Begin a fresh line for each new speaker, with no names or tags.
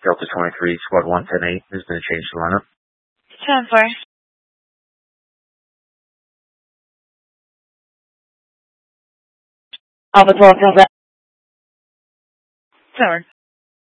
Delta 23, Squad 110-8. There's been a change to lineup.
10-4. Alpha 12, 7.